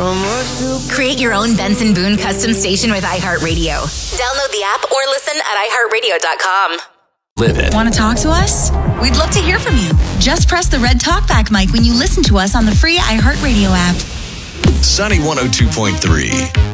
Create your own Benson Boone custom station with iHeartRadio. Download the app or listen at iHeartRadio.com. Live it. Want to talk to us? We'd love to hear from you. Just press the red talkback mic when you listen to us on the free iHeartRadio app. Sunny 102.3.